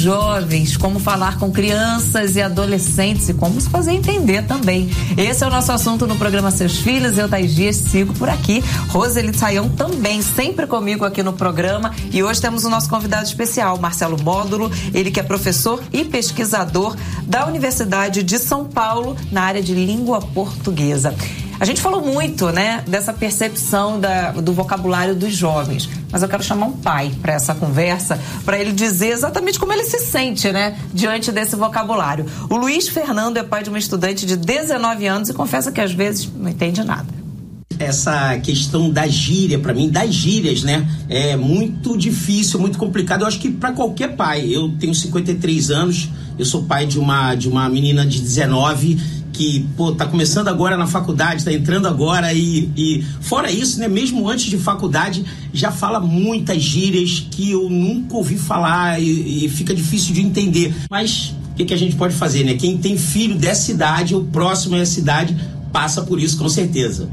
jovens, como falar com crianças e adolescentes e como se fazer entender também. Esse é o nosso assunto no programa Seus Filhos. Eu, Thaís Dias, sigo por aqui. Roseli Sayão também, sempre comigo aqui no programa. E hoje temos o nosso convidado especial, Marcelo Módulo, ele que é professor e pesquisador da Universidade de São Paulo na área de língua portuguesa. A gente falou muito, né, dessa percepção do vocabulário dos jovens, mas eu quero chamar um pai para essa conversa, para ele dizer exatamente como ele se sente, né, diante desse vocabulário. O Luiz Fernando é pai de uma estudante de 19 anos e confessa que às vezes não entende nada. Essa questão da gíria, para mim, das gírias, né, é muito difícil, muito complicado. Eu acho que para qualquer pai. Eu tenho 53 anos, eu sou pai de uma menina de 19 que, tá começando agora na faculdade, tá entrando agora e fora isso, né, mesmo antes de faculdade, já fala muitas gírias que eu nunca ouvi falar e fica difícil de entender. Mas o que a gente pode fazer, né? Quem tem filho dessa idade ou próximo a essa idade passa por isso, com certeza.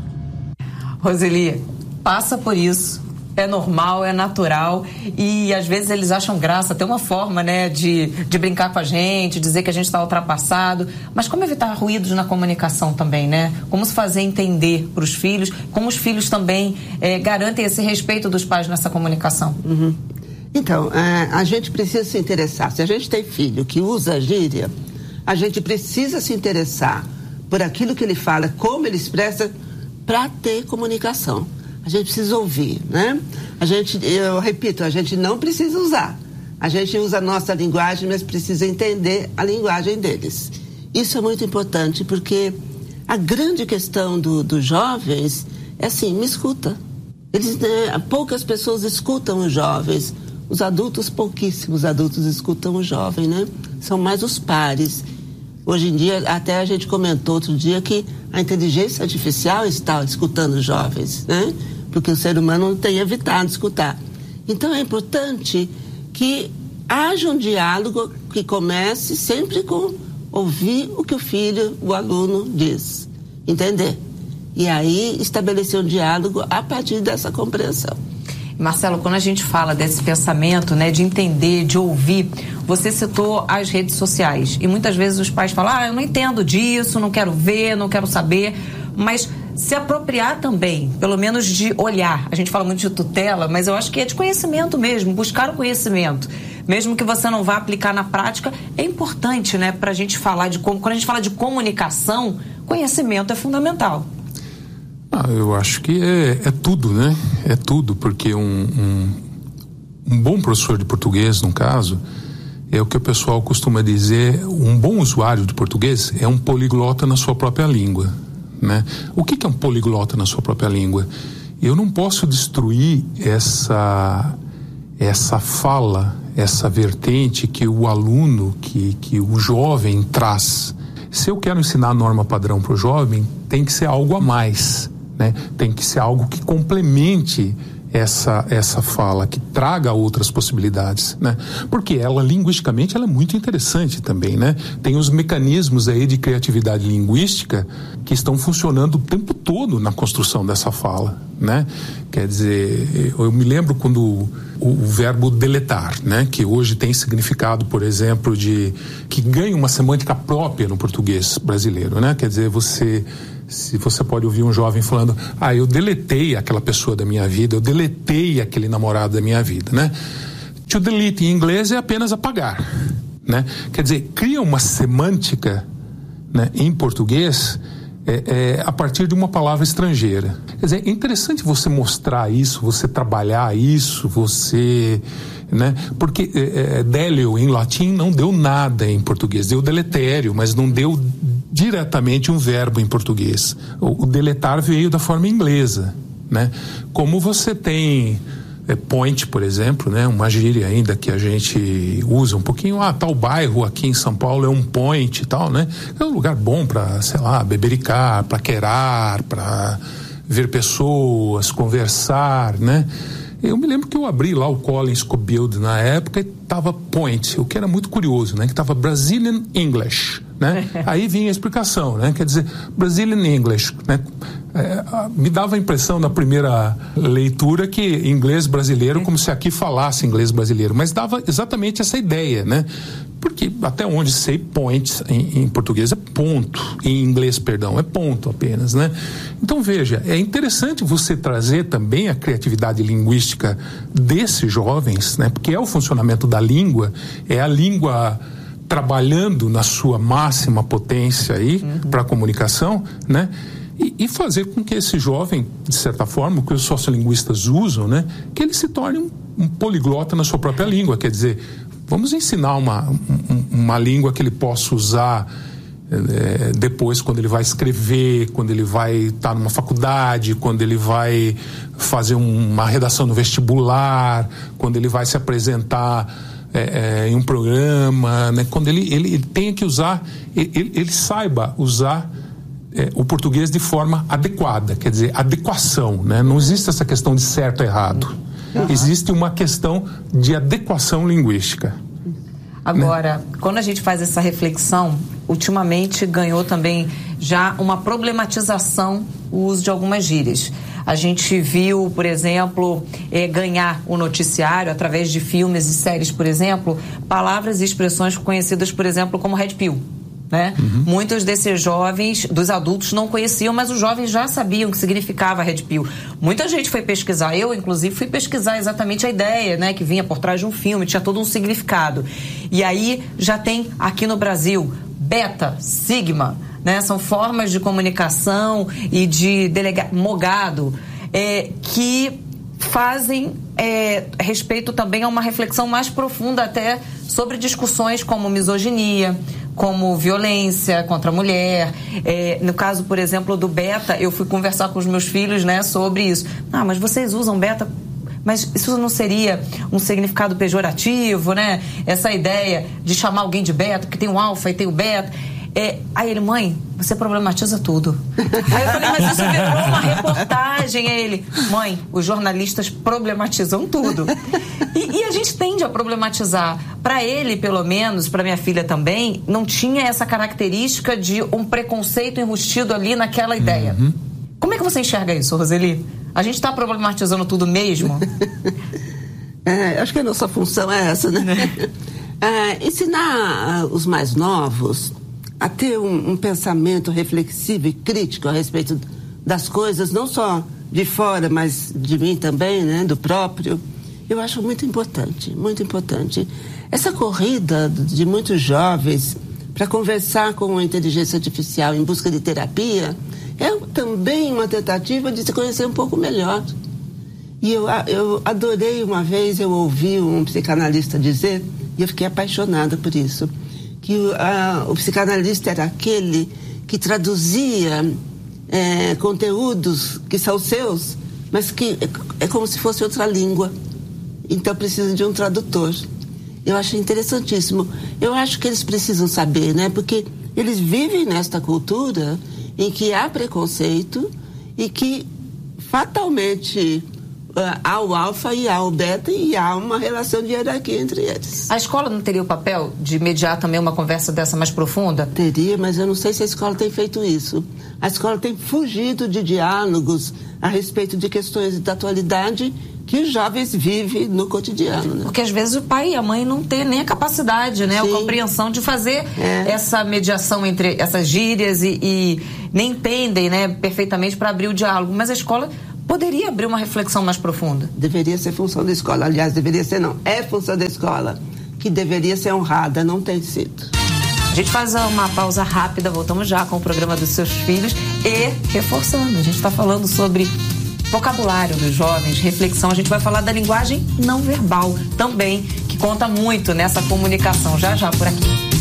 Roseli, passa por isso. É normal, é natural e às vezes eles acham graça, tem uma forma, né, de brincar com a gente, dizer que a gente está ultrapassado, mas como evitar ruídos na comunicação também, né? Como se fazer entender para os filhos, como os filhos também garantem esse respeito dos pais nessa comunicação. Uhum. Então, a gente precisa se interessar. Se a gente tem filho que usa gíria, a gente precisa se interessar por aquilo que ele fala, como ele expressa, para ter comunicação. A gente precisa ouvir, né? Eu repito, a gente não precisa usar. A gente usa a nossa linguagem, mas precisa entender a linguagem deles. Isso é muito importante, porque a grande questão dos jovens é assim, me escuta. Poucas pessoas escutam os jovens. Os adultos, pouquíssimos adultos escutam o jovem, né? São mais os pares. Hoje em dia, até a gente comentou outro dia que a inteligência artificial está escutando os jovens, né? Porque o ser humano não tem evitado escutar. Então é importante que haja um diálogo que comece sempre com ouvir o que o filho, o aluno diz, entender. E aí estabelecer um diálogo a partir dessa compreensão. Marcelo, quando a gente fala desse pensamento, né, de entender, de ouvir, você citou as redes sociais. E muitas vezes os pais falam, eu não entendo disso, não quero ver, não quero saber. Mas se apropriar também, pelo menos de olhar. A gente fala muito de tutela, mas eu acho que é de conhecimento mesmo, buscar o conhecimento. Mesmo que você não vá aplicar na prática, é importante, né, pra gente falar de como. Quando a gente fala de comunicação, conhecimento é fundamental. Eu acho que é tudo, né? É tudo, porque um bom professor de português, no caso, é o que o pessoal costuma dizer, um bom usuário de português é um poliglota na sua própria língua, né? O que é um poliglota na sua própria língua? Eu não posso destruir essa fala, essa vertente que o aluno, que o jovem traz. Se eu quero ensinar a norma padrão para o jovem, tem que ser algo a mais, né? Tem que ser algo que complemente essa fala, que traga outras possibilidades, né? Porque ela, linguisticamente, ela é muito interessante também, né? Tem os mecanismos aí de criatividade linguística que estão funcionando o tempo todo na construção dessa fala, né? Quer dizer, eu me lembro quando o verbo deletar, né? Que hoje tem significado, por exemplo, que ganha uma semântica própria no português brasileiro, né? Quer dizer, se você pode ouvir um jovem falando, eu deletei aquela pessoa da minha vida, eu deletei aquele namorado da minha vida, né? To delete em inglês é apenas apagar, né? Quer dizer, cria uma semântica, né, em português a partir de uma palavra estrangeira. Quer dizer, é interessante você mostrar isso, você trabalhar isso, né? Porque delio em latim não deu nada em português, deu deletério, mas não deu diretamente um verbo em português. O deletar veio da forma inglesa, né? Como você tem point, por exemplo, né? Uma gíria ainda que a gente usa um pouquinho, tal bairro aqui em São Paulo é um point e tal, né? É um lugar bom para, sei lá, bebericar, para querar, para ver pessoas, conversar, né? Eu me lembro que eu abri lá o Collins Cobuild na época e tava point, o que era muito curioso, né? Que tava Brazilian English, né? Aí vinha a explicação, né? Quer dizer, Brazilian English, né? Me dava a impressão na primeira leitura que inglês brasileiro, como se aqui falasse inglês brasileiro, mas dava exatamente essa ideia, né? Porque até onde sei, point em português é ponto, em inglês, perdão, é ponto apenas, né? Então veja, é interessante você trazer também a criatividade linguística desses jovens, né? Porque é o funcionamento da língua, é a língua trabalhando na sua máxima potência aí para a comunicação, né? E fazer com que esse jovem, de certa forma, o que os sociolinguistas usam, né? Que ele se torne um poliglota na sua própria língua. Quer dizer, vamos ensinar uma língua que ele possa usar depois, quando ele vai escrever, quando ele vai estar numa faculdade, quando ele vai fazer uma redação no vestibular, quando ele vai se apresentar em um programa, né? Quando ele tenha que usar, ele saiba usar o português de forma adequada, quer dizer, adequação, né? Não existe essa questão de certo ou errado. Existe uma questão de adequação linguística. Agora, né? Quando a gente faz essa reflexão, ultimamente ganhou também já uma problematização o uso de algumas gírias. A gente viu, por exemplo, ganhar o noticiário através de filmes e séries, por exemplo, palavras e expressões conhecidas, por exemplo, como red pill. Né? Muitos desses jovens, dos adultos, não conheciam, mas os jovens já sabiam o que significava red pill. Muita gente foi pesquisar, eu inclusive fui pesquisar exatamente a ideia, né, que vinha por trás de um filme, tinha todo um significado. E aí já tem aqui no Brasil beta, sigma, né? São formas de comunicação e de mogado que fazem respeito também a uma reflexão mais profunda até sobre discussões como misoginia, como violência contra a mulher. No caso, por exemplo, do beta, eu fui conversar com os meus filhos, né, sobre isso. Mas vocês usam beta, mas isso não seria um significado pejorativo, né? Essa ideia de chamar alguém de beta, porque tem o alfa e tem o beta. Aí ele, mãe, você problematiza tudo. Aí eu falei, mas isso virou uma reportagem. Aí ele, mãe, os jornalistas problematizam tudo. E a gente tende a problematizar. Para ele, pelo menos, para minha filha também, não tinha essa característica de um preconceito enrustido ali naquela ideia. Como é que você enxerga isso, Roseli? A gente está problematizando tudo mesmo? Acho que a nossa função é essa, né? Ensinar os mais novos a ter um pensamento reflexivo e crítico a respeito das coisas, não só de fora, mas de mim também, né, do próprio, eu acho muito importante, muito importante. Essa corrida de muitos jovens para conversar com a inteligência artificial em busca de terapia é também uma tentativa de se conhecer um pouco melhor. E eu adorei uma vez, eu ouvi um psicanalista dizer, e eu fiquei apaixonada por isso, que o psicanalista era aquele que traduzia conteúdos que são seus, mas que é como se fosse outra língua. Então precisa de um tradutor. Eu achei interessantíssimo. Eu acho que eles precisam saber, né? Porque eles vivem nesta cultura em que há preconceito e que fatalmente há o alfa e há o beta e há uma relação de hierarquia entre eles. A escola não teria o papel de mediar também uma conversa dessa mais profunda? Teria, mas eu não sei se a escola tem feito isso. A escola tem fugido de diálogos a respeito de questões da atualidade que os jovens vivem no cotidiano, né? Porque às vezes o pai e a mãe não têm nem a capacidade, né? A compreensão de fazer essa mediação entre essas gírias e nem entendem, né, perfeitamente para abrir o diálogo. Mas a escola poderia abrir uma reflexão mais profunda. Deveria ser função da escola. Aliás, deveria ser não. É função da escola, que deveria ser honrada, não tem sido. A gente faz uma pausa rápida, voltamos já com o programa dos seus filhos e reforçando, a gente está falando sobre vocabulário dos jovens, reflexão, a gente vai falar da linguagem não verbal também, que conta muito nessa comunicação, já por aqui.